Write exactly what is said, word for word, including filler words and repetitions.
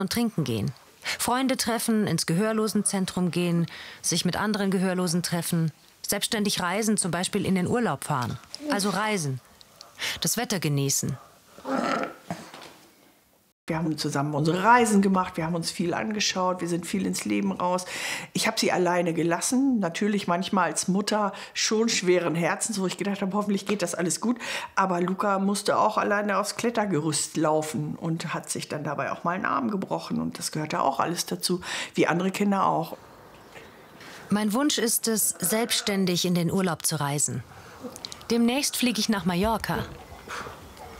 und trinken gehen. Freunde treffen, ins Gehörlosenzentrum gehen, sich mit anderen Gehörlosen treffen, selbstständig reisen, zum Beispiel in den Urlaub fahren. Also reisen, das Wetter genießen. Wir haben zusammen unsere Reisen gemacht, wir haben uns viel angeschaut, wir sind viel ins Leben raus. Ich habe sie alleine gelassen, natürlich manchmal als Mutter schon schweren Herzens, wo ich gedacht habe, hoffentlich geht das alles gut. Aber Luca musste auch alleine aufs Klettergerüst laufen und hat sich dann dabei auch mal einen Arm gebrochen. Und das gehörte auch alles dazu, wie andere Kinder auch. Mein Wunsch ist es, selbstständig in den Urlaub zu reisen. Demnächst fliege ich nach Mallorca.